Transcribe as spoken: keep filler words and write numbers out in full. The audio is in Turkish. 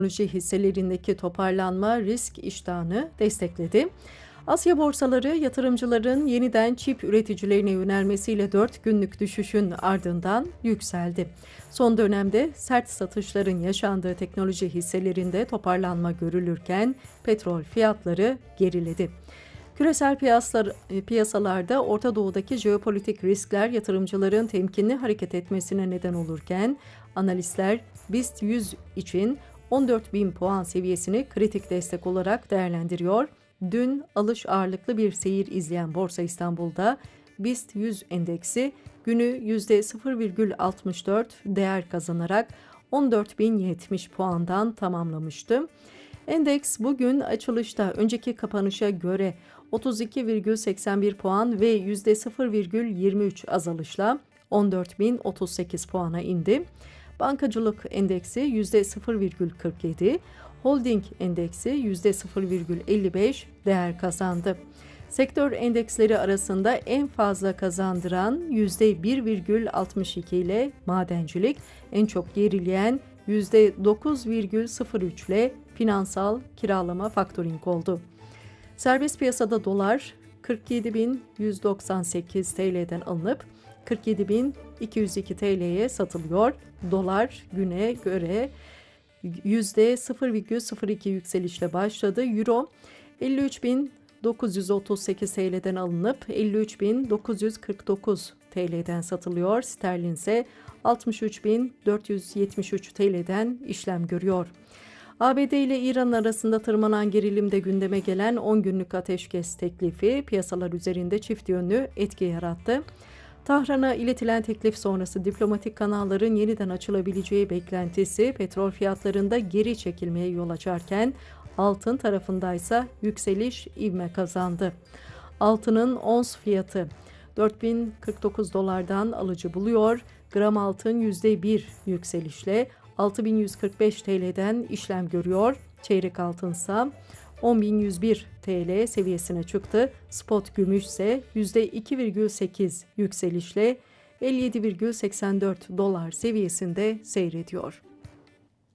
Teknoloji hisselerindeki toparlanma risk iştahını destekledi. Asya borsaları yatırımcıların yeniden çip üreticilerine yönelmesiyle dört günlük düşüşün ardından yükseldi. Son dönemde sert satışların yaşandığı teknoloji hisselerinde toparlanma görülürken petrol fiyatları geriledi. Küresel piyasalar, piyasalarda Orta Doğu'daki jeopolitik riskler yatırımcıların temkinli hareket etmesine neden olurken analistler BIST yüz için on dört bin puan seviyesini kritik destek olarak değerlendiriyor. Dün alış ağırlıklı bir seyir izleyen Borsa İstanbul'da BIST yüz endeksi günü yüzde sıfır virgül altmış dört değer kazanarak on dört bin yetmiş puandan tamamlamıştı. Endeks bugün açılışta önceki kapanışa göre otuz iki virgül seksen bir puan ve yüzde sıfır virgül yirmi üç azalışla on dört bin otuz sekiz puana indi. Bankacılık endeksi yüzde sıfır virgül kırk yedi, holding endeksi yüzde sıfır virgül elli beş değer kazandı. Sektör endeksleri arasında en fazla kazandıran yüzde bir virgül altmış iki ile madencilik, en çok gerileyen yüzde dokuz virgül sıfır üç ile finansal kiralama faktöring oldu. Serbest piyasada dolar kırk yedi bin yüz doksan sekiz T L'den alınıp kırk yedi bin iki yüz iki T L'ye satılıyor. Dolar güne göre yüzde sıfır virgül sıfır iki yükselişle başladı. Euro elli üç bin dokuz yüz otuz sekiz T L'den alınıp elli üç bin dokuz yüz kırk dokuz T L'den satılıyor. Sterlin ise altmış üç bin dört yüz yetmiş üç T L'den işlem görüyor. A B D ile İran arasında tırmanan gerilimde gündeme gelen on günlük ateşkes teklifi piyasalar üzerinde çift yönlü etki yarattı. Tahran'a iletilen teklif sonrası diplomatik kanalların yeniden açılabileceği beklentisi petrol fiyatlarında geri çekilmeye yol açarken altın tarafındaysa yükseliş ivme kazandı. Altının ons fiyatı dört bin kırk dokuz dolardan alıcı buluyor. Gram altın yüzde bir yükselişle altı bin yüz kırk beş T L'den işlem görüyor. Çeyrek altınsa on bin yüz bir T L seviyesine çıktı. Spot gümüş ise yüzde iki virgül sekiz yükselişle elli yedi virgül seksen dört dolar seviyesinde seyrediyor.